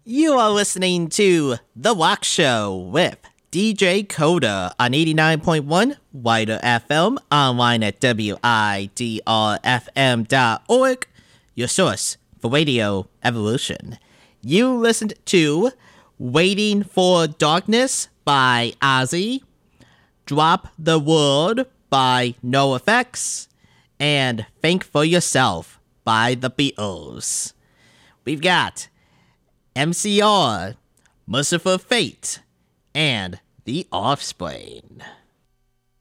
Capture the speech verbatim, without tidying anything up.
You are listening to The Walk Show with D J Coda on eighty-nine point one Wider F M, online at W I D R F M dot org, your source for radio evolution. You listened to Waiting for Darkness by Ozzy, Drop the World by NoFX, and Think for Yourself by The Beatles. We've got M C R, Merciful Fate, and The Offspring.